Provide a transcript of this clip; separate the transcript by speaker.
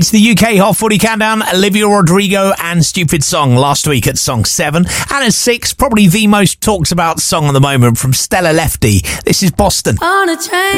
Speaker 1: It's the UK Hot 40 Countdown. Olivia Rodrigo and Stupid Song last week at song 7. And at 6, probably the most talked about song at the moment from Stella Lefty. This is Boston.
Speaker 2: On a train.